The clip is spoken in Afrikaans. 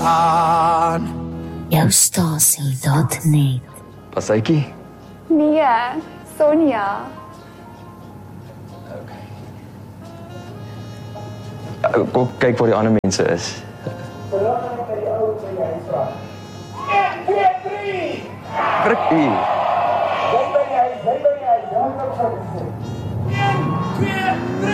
Joustasie.net. Pasytjie. Nee, Sonja. Kom kyk waar die ander mense is. 1, 2, 3. Frikkie. Jy by die huis. 1, 2, 3.